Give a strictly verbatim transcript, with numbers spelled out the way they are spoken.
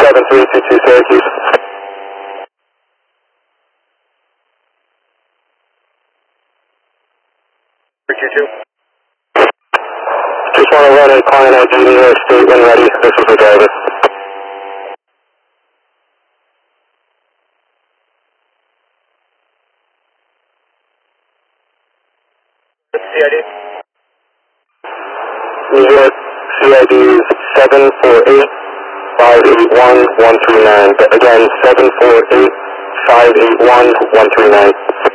seven three two two Syracuse. three two two. Just want to run a client I D New York State when ready. This is the driver. C I D? New York C I D is seven four eight five eight one one three nine. Again, seven four eight five eight one one three nine.